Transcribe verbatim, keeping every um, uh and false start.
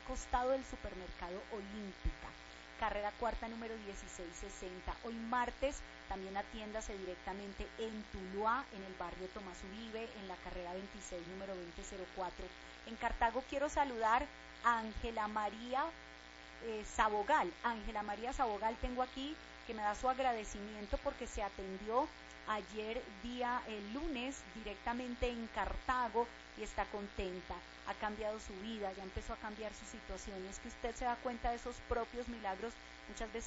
costado del supermercado Olímpica. Carrera cuarta número dieciséis sesenta. Hoy martes también atiéndase directamente en Tuluá, en el barrio Tomás Uribe, en la carrera veintiséis número veinte cero cuatro. En Cartago quiero saludar a Ángela María eh, Sabogal. Ángela María Sabogal tengo aquí, que me da su agradecimiento porque se atendió ayer día el lunes directamente en Cartago y está contenta, ha cambiado su vida, ya empezó a cambiar su situación. Es que usted se da cuenta de esos propios milagros muchas veces